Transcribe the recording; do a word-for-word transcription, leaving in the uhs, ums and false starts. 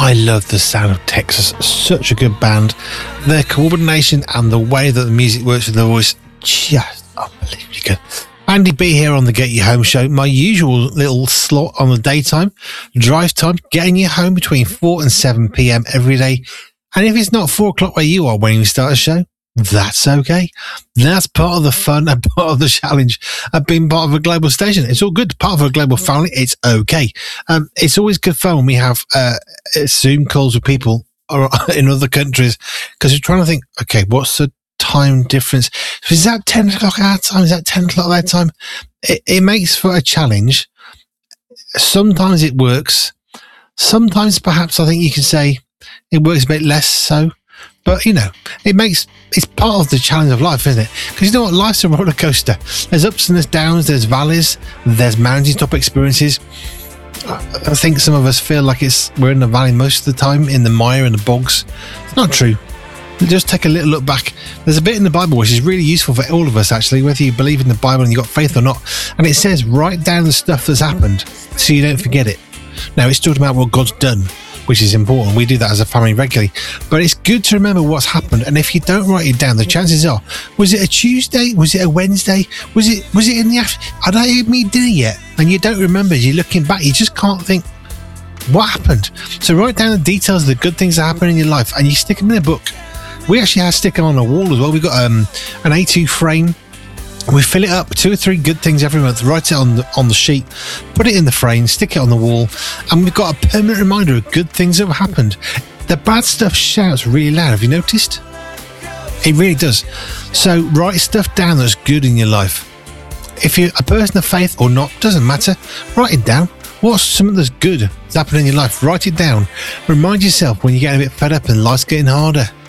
I love the sound of Texas. Such a good band. Their coordination and the way that the music works with the voice, just unbelievably good. Andy B here on the Get You Home show. My usual little slot on the daytime, drive time, getting you home between four and seven p.m. every day. And if it's not four o'clock where you are when you start a show, that's okay. That's part of the fun and part of the challenge of being part of a global station. It's all good. Part of a global family, it's okay. Um, it's always good fun when we have uh, Zoom calls with people in other countries, because you're trying to think, okay, what's the time difference? Is that ten o'clock our time? Is that ten o'clock their time? It, it makes for a challenge. Sometimes it works. Sometimes perhaps I think you can say it works a bit less so. But, you know, it makes, it's part of the challenge of life, isn't it? Because you know what? Life's a roller coaster. There's ups and there's downs, there's valleys, there's mountaintop experiences. I think some of us feel like it's we're in the valley most of the time, in the mire and the bogs. It's not true. Just take a little look back. There's a bit in the Bible which is really useful for all of us, actually, whether you believe in the Bible and you've got faith or not. And it says, write down the stuff that's happened so you don't forget it. Now, it's talking about what God's done, which is important. We do that as a family regularly. But it's good to remember what's happened. And if you don't write it down, the chances are, was it a Tuesday? Was it a Wednesday? Was it was it in the afternoon? I don't even eat dinner yet. And you don't remember. You're looking back. You just can't think, what happened? So write down the details of the good things that happen in your life and you stick them in a book. We actually have to stick them on a wall as well. We've got um, an A two frame. We fill it up, two or three good things every month, write it on the, on the sheet, put it in the frame, stick it on the wall, and we've got a permanent reminder of good things that have happened. The bad stuff shouts really loud. Have you noticed? It really does. So write stuff down that's good in your life. If you're a person of faith or not, doesn't matter. Write it down. What's something that's good that's happened in your life? Write it down. Remind yourself when you're getting a bit fed up and life's getting harder.